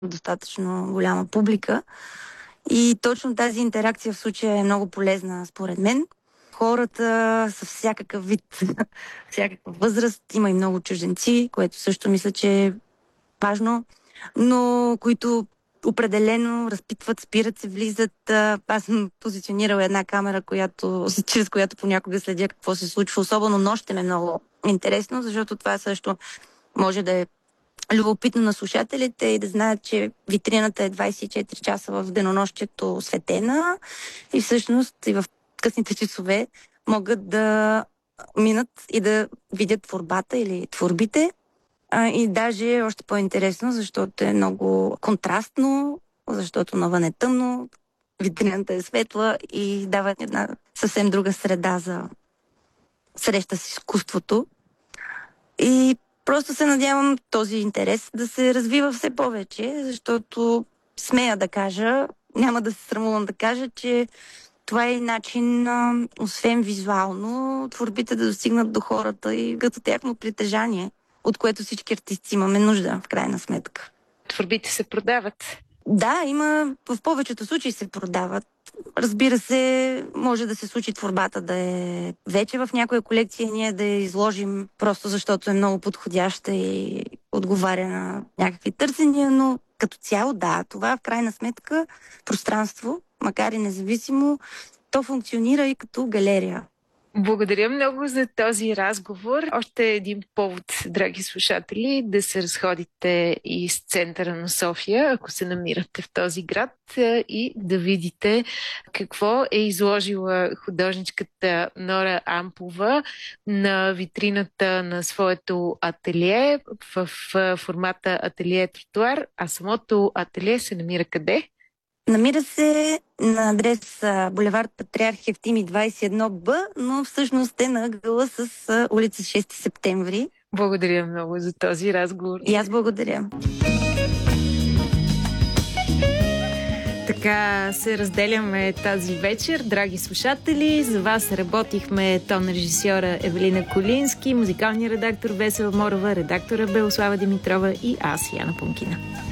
достатъчно голяма публика. И точно тази интеракция в случая е много полезна, според мен. Хората са всякакъв вид, всякаква възраст. Има и много чужденци, което също мисля, че е важно, но които определено разпитват, спират се, влизат. Аз съм позиционирала една камера, чрез която понякога следя какво се случва. Особено нощем е много интересно, защото това също може да е любопитно на слушателите и да знаят, че витрината е 24 часа в денонощието осветена и всъщност и в късните часове могат да минат и да видят творбата или творбите. И даже е още по-интересно, защото е много контрастно, защото навън е тъмно, витрината е светла и дава една съвсем друга среда за среща с изкуството. И просто се надявам този интерес да се развива все повече, защото смея да кажа, няма да се срамувам да кажа, че това е начин, освен визуално, творбите да достигнат до хората и като тяхно притежание, от което всички артисти имаме нужда, в крайна сметка. Творбите се продават? Да, в повечето случаи се продават. Разбира се, може да се случи творбата да е вече в някоя колекция, ние да я изложим просто защото е много подходяща и отговаря на някакви търсения, но като цяло да, това в крайна сметка пространство, макар и независимо, то функционира и като галерия. Благодаря много за този разговор. Още един повод, драги слушатели, да се разходите из центъра на София, ако се намирате в този град, и да видите какво е изложила художничката Нора Ампова на витрината на своето ателие в формата ателие тротуар, а самото ателие се намира къде? Намира се на адрес булевард Патриарх Евтимий 21Б, но всъщност е на ъгъла с улица 6 септември. Благодаря много за този разговор. И аз благодаря. Така се разделяме тази вечер, драги слушатели. За вас работихме тон режисьора Евелина Колински, музикалния редактор Весела Морова, редактора Белослава Димитрова и аз, Яна Пункина.